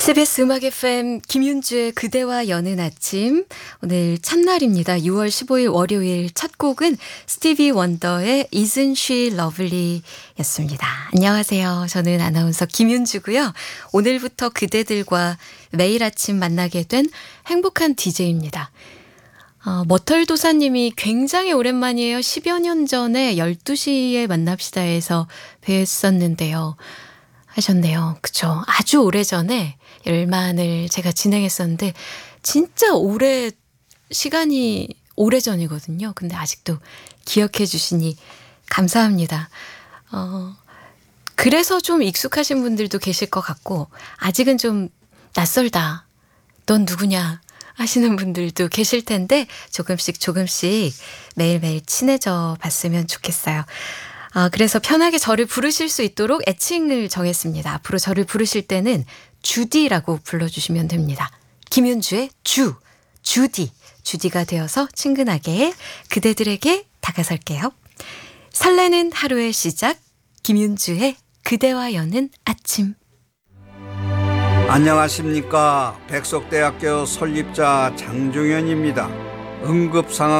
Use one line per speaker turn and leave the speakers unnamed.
CBS 음악 FM 김윤주의 그대와 여는 아침, 오늘 첫날입니다. 6월 15일 월요일 첫 곡은 스티비 원더의 Isn't She Lovely 였습니다. 안녕하세요. 저는 아나운서 김윤주고요. 오늘부터 그대들과 매일 아침 만나게 된 행복한 DJ입니다. 머털도사님이 굉장히 오랜만이에요. 10여 년 전에 12시에 만납시다에서 뵀었는데요. 하셨네요. 그쵸. 아주 오래전에 열만을 제가 진행했었는데 진짜 시간이 오래전이거든요. 근데 아직도 기억해 주시니 감사합니다. 그래서 좀 익숙하신 분들도 계실 것 같고 아직은 좀 낯설다. 넌 누구냐 하시는 분들도 계실 텐데 조금씩 매일매일 친해져 봤으면 좋겠어요. 그래서 편하게 저를 부르실 수 있도록 애칭을 정했습니다. 앞으로 저를 부르실 때는 주디라고 불러주시면 됩니다. 김윤주의 주디가 되어서 친근하게 그대들에게 다가설게요. 설레는 하루의 시작, 김윤주의 그대와 여는 아침.
안녕하십니까. 백석대학교 설립자 장종현입니다. 응급상황